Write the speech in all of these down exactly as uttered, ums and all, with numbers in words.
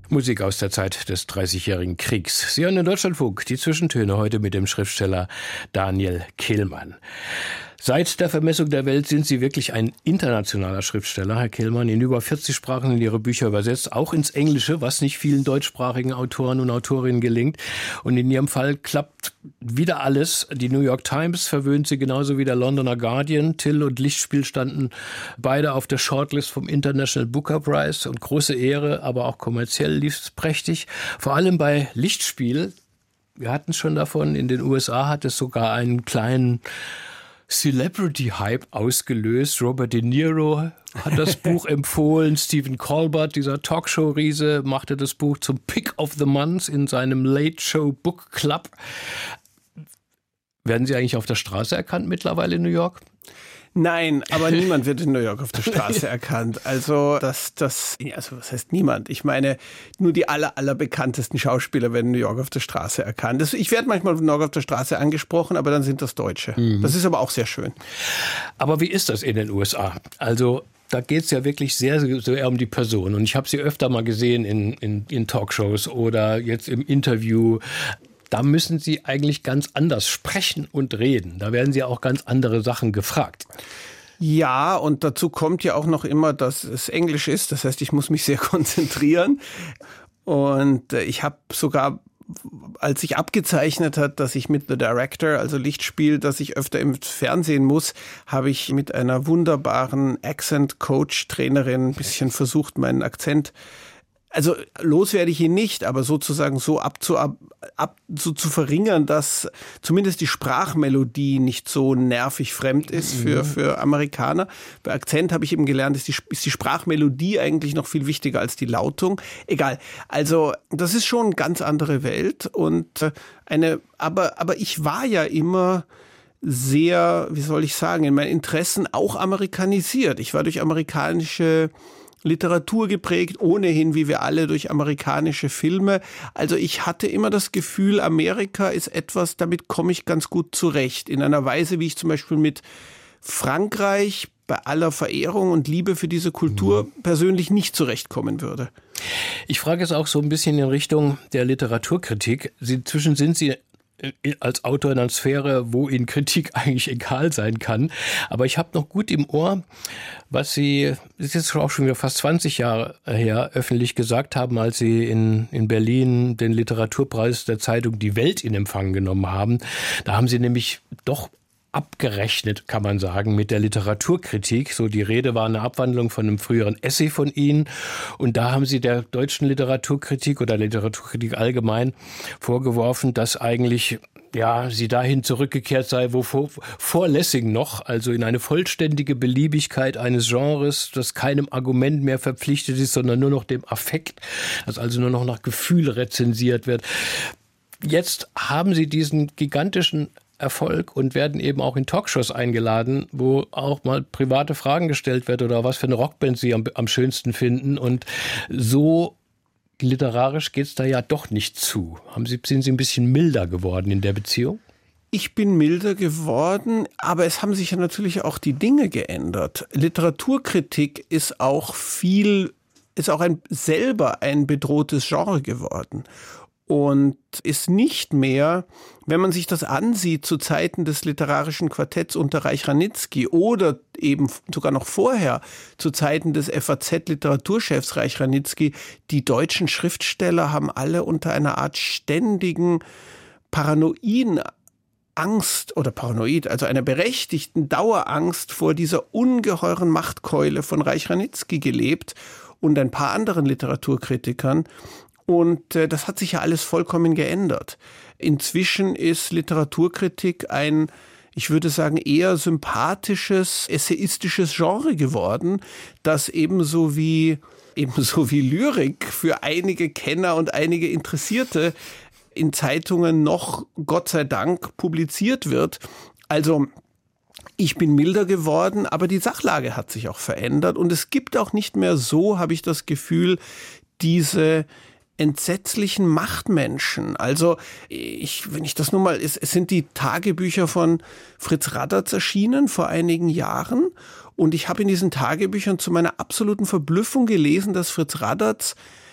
Musik aus der Zeit des Dreißigjährigen Kriegs. Sie hören den Deutschlandfunk, die Zwischentöne heute mit dem Schriftsteller Daniel Kehlmann. Seit der Vermessung der Welt sind Sie wirklich ein internationaler Schriftsteller, Herr Kehlmann, in über vierzig Sprachen in Ihre Bücher übersetzt, auch ins Englische, was nicht vielen deutschsprachigen Autoren und Autorinnen gelingt. Und in Ihrem Fall klappt wieder alles. Die New York Times verwöhnt Sie genauso wie der Londoner Guardian. Till und Lichtspiel standen beide auf der Shortlist vom International Booker Prize und große Ehre, aber auch kommerziell lief es prächtig. Vor allem bei Lichtspiel, wir hatten es schon davon, in den U S A hat es sogar einen kleinen Celebrity-Hype ausgelöst. Robert De Niro hat das Buch empfohlen. Stephen Colbert, dieser Talkshow-Riese, machte das Buch zum Pick of the Month in seinem Late Show Book Club. Werden Sie eigentlich auf der Straße erkannt mittlerweile in New York? Nein, aber niemand wird in New York auf der Straße erkannt. Also das, das, also was heißt niemand? Ich meine, nur die aller, aller bekanntesten Schauspieler werden in New York auf der Straße erkannt. Das, ich werde manchmal in New York auf der Straße angesprochen, aber dann sind das Deutsche. Mhm. Das ist aber auch sehr schön. Aber wie ist das in den U S A? Also da geht es ja wirklich sehr, sehr um die Person. Und ich habe sie öfter mal gesehen in, in, in Talkshows oder jetzt im Interview. Da müssen Sie eigentlich ganz anders sprechen und reden. Da werden Sie auch ganz andere Sachen gefragt. Ja, und dazu kommt ja auch noch immer, dass es Englisch ist. Das heißt, ich muss mich sehr konzentrieren. Und ich habe sogar, als sich abgezeichnet hat, dass ich mit The Director, also Lichtspiel, dass ich öfter im Fernsehen muss, habe ich mit einer wunderbaren Accent-Coach-Trainerin ein bisschen versucht, meinen Akzent Also los werde ich ihn nicht, aber sozusagen so abzu, ab, ab, so zu verringern, dass zumindest die Sprachmelodie nicht so nervig fremd ist für, für Amerikaner. Bei Akzent habe ich eben gelernt, ist die, ist die Sprachmelodie eigentlich noch viel wichtiger als die Lautung. Egal. Also das ist schon eine ganz andere Welt und eine, aber, aber ich war ja immer sehr, wie soll ich sagen, in meinen Interessen auch amerikanisiert. Ich war durch amerikanische Literatur geprägt, ohnehin wie wir alle durch amerikanische Filme. Also ich hatte immer das Gefühl, Amerika ist etwas, damit komme ich ganz gut zurecht. In einer Weise, wie ich zum Beispiel mit Frankreich bei aller Verehrung und Liebe für diese Kultur mhm. persönlich nicht zurechtkommen würde. Ich frage es auch so ein bisschen in Richtung der Literaturkritik. Sie, inzwischen sind Sie als Autor in einer Sphäre, wo Ihnen Kritik eigentlich egal sein kann. Aber ich habe noch gut im Ohr, was Sie, das ist jetzt auch schon wieder fast zwanzig Jahre her, öffentlich gesagt haben, als Sie in, in Berlin den Literaturpreis der Zeitung Die Welt in Empfang genommen haben. Da haben Sie nämlich doch abgerechnet, kann man sagen, mit der Literaturkritik. So, die Rede war eine Abwandlung von einem früheren Essay von Ihnen. Und da haben Sie der deutschen Literaturkritik oder Literaturkritik allgemein vorgeworfen, dass eigentlich ja, sie dahin zurückgekehrt sei, wo vor, vor Lessing noch, also in eine vollständige Beliebigkeit eines Genres, das keinem Argument mehr verpflichtet ist, sondern nur noch dem Affekt, das also nur noch nach Gefühl rezensiert wird. Jetzt haben Sie diesen gigantischen Erfolg und werden eben auch in Talkshows eingeladen, wo auch mal private Fragen gestellt wird oder was für eine Rockband Sie am, am schönsten finden. Und so literarisch geht's da ja doch nicht zu. Haben Sie, sind Sie ein bisschen milder geworden in der Beziehung? Ich bin milder geworden, aber es haben sich ja natürlich auch die Dinge geändert. Literaturkritik ist auch viel, ist auch ein, selber ein bedrohtes Genre geworden. Und ist nicht mehr, wenn man sich das ansieht, zu Zeiten des literarischen Quartetts unter Reich Ranitzky oder eben sogar noch vorher, zu Zeiten des F A Z-Literaturchefs Reich Ranitzky, die deutschen Schriftsteller haben alle unter einer Art ständigen paranoiden Angst oder paranoid, also einer berechtigten Dauerangst vor dieser ungeheuren Machtkeule von Reich Ranitzky gelebt und ein paar anderen Literaturkritikern. Und äh, das hat sich ja alles vollkommen geändert. Inzwischen ist Literaturkritik ein, ich würde sagen, eher sympathisches, essayistisches Genre geworden, das ebenso wie, ebenso wie Lyrik für einige Kenner und einige Interessierte in Zeitungen noch, Gott sei Dank, publiziert wird. Also ich bin milder geworden, aber die Sachlage hat sich auch verändert. Und es gibt auch nicht mehr so, habe ich das Gefühl, diese entsetzlichen Machtmenschen. Also ich, wenn ich das nur mal, es, es sind die Tagebücher von Fritz Raddatz erschienen vor einigen Jahren und ich habe in diesen Tagebüchern zu meiner absoluten Verblüffung gelesen, dass Fritz Raddatz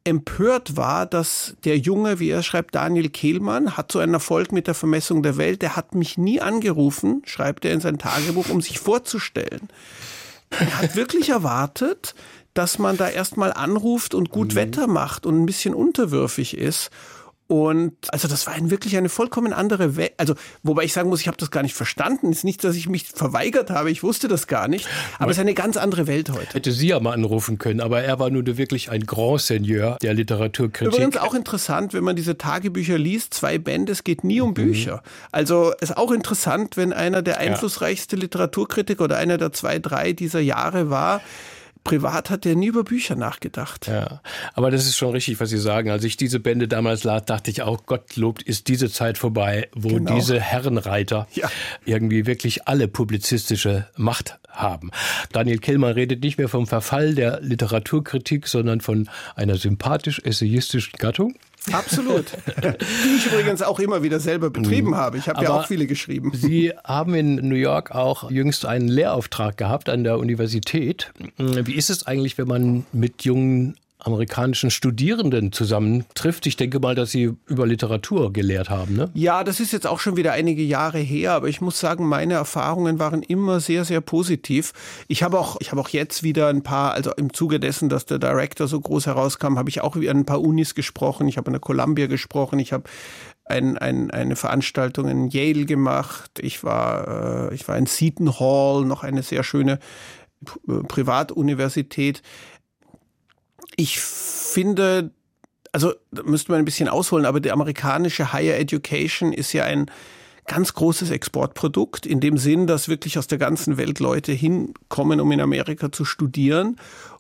empört war, dass der Junge, wie er schreibt, Daniel Kehlmann, hat so einen Erfolg mit der Vermessung der Welt, der hat mich nie angerufen, schreibt er in sein Tagebuch, um sich vorzustellen. Er hat wirklich erwartet, dass man da erstmal anruft und gut mhm. Wetter macht und ein bisschen unterwürfig ist. Und also das war ein, wirklich eine vollkommen andere Welt. Also wobei ich sagen muss, ich habe das gar nicht verstanden. Es ist nicht, dass ich mich verweigert habe, ich wusste das gar nicht. Aber es ist eine ganz andere Welt heute. Hätte sie ja mal anrufen können, aber er war nun wirklich ein Grand Seigneur der Literaturkritik. Übrigens auch interessant, wenn man diese Tagebücher liest, zwei Bände, es geht nie um mhm. Bücher. Also es ist auch interessant, wenn einer der einflussreichste ja. Literaturkritiker oder einer der zwei, drei dieser Jahre war, privat hat er nie über Bücher nachgedacht. Ja, aber das ist schon richtig, was Sie sagen. Als ich diese Bände damals las, dachte ich auch, Gottlob ist diese Zeit vorbei, wo genau. diese Herrenreiter ja. irgendwie wirklich alle publizistische Macht haben. Daniel Kehlmann redet nicht mehr vom Verfall der Literaturkritik, sondern von einer sympathisch-essayistischen Gattung. Absolut. Die ich übrigens auch immer wieder selber betrieben habe. Ich habe ja auch viele geschrieben. Sie haben in New York auch jüngst einen Lehrauftrag gehabt an der Universität. Wie ist es eigentlich, wenn man mit jungen amerikanischen Studierenden zusammentrifft? Ich denke mal, dass Sie über Literatur gelehrt haben, ne? Ja, das ist jetzt auch schon wieder einige Jahre her, aber ich muss sagen, meine Erfahrungen waren immer sehr, sehr positiv. Ich habe auch, ich habe auch jetzt wieder ein paar, also im Zuge dessen, dass der Director so groß herauskam, habe ich auch wieder an ein paar Unis gesprochen. Ich habe an der Columbia gesprochen. Ich habe ein, ein, eine Veranstaltung in Yale gemacht. Ich war, äh, ich war in Seton Hall, noch eine sehr schöne Privatuniversität. Ich finde, also da müsste man ein bisschen ausholen, aber die amerikanische Higher Education ist ja ein ganz großes Exportprodukt, in dem Sinn, dass wirklich aus der ganzen Welt Leute hinkommen, um in Amerika zu studieren.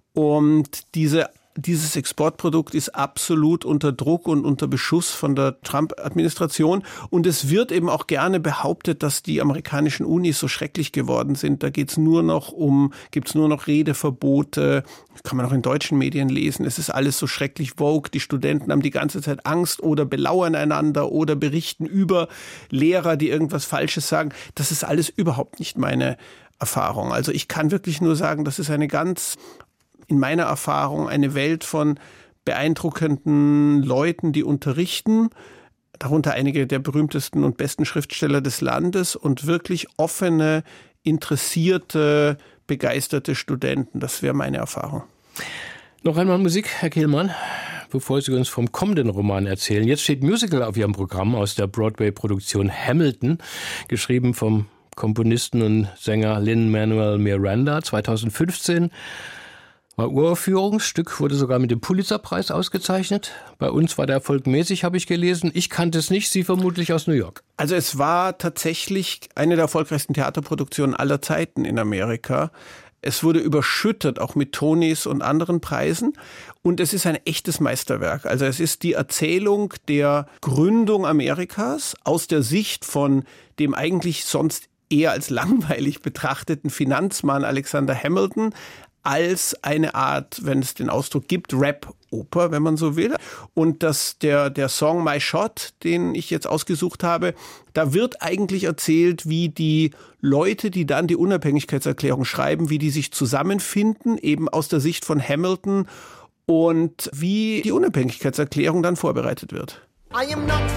Und diese Dieses Exportprodukt ist absolut unter Druck und unter Beschuss von der Trump-Administration. Und es wird eben auch gerne behauptet, dass die amerikanischen Unis so schrecklich geworden sind. Da geht's nur noch um, gibt's nur noch Redeverbote. Kann man auch in deutschen Medien lesen. Es ist alles so schrecklich vogue. Die Studenten haben die ganze Zeit Angst oder belauern einander oder berichten über Lehrer, die irgendwas Falsches sagen. Das ist alles überhaupt nicht meine Erfahrung. Also ich kann wirklich nur sagen, das ist eine ganz in meiner Erfahrung eine Welt von beeindruckenden Leuten, die unterrichten, darunter einige der berühmtesten und besten Schriftsteller des Landes und wirklich offene, interessierte, begeisterte Studenten. Das wäre meine Erfahrung. Noch einmal Musik, Herr Kehlmann, bevor Sie uns vom kommenden Roman erzählen. Jetzt steht Musical auf Ihrem Programm aus der Broadway-Produktion Hamilton, geschrieben vom Komponisten und Sänger Lin-Manuel Miranda, zweitausendfünfzehn. War Uraufführungsstück, wurde sogar mit dem Pulitzerpreis ausgezeichnet. Bei uns war der Erfolg mäßig, habe ich gelesen. Ich kannte es nicht, Sie vermutlich aus New York. Also es war tatsächlich eine der erfolgreichsten Theaterproduktionen aller Zeiten in Amerika. Es wurde überschüttet, auch mit Tonys und anderen Preisen. Und es ist ein echtes Meisterwerk. Also es ist die Erzählung der Gründung Amerikas aus der Sicht von dem eigentlich sonst eher als langweilig betrachteten Finanzmann Alexander Hamilton, als eine Art, wenn es den Ausdruck gibt, Rap-Oper, wenn man so will. Und das, der, der Song My Shot, den ich jetzt ausgesucht habe, da wird eigentlich erzählt, wie die Leute, die dann die Unabhängigkeitserklärung schreiben, wie die sich zusammenfinden, eben aus der Sicht von Hamilton und wie die Unabhängigkeitserklärung dann vorbereitet wird. I am not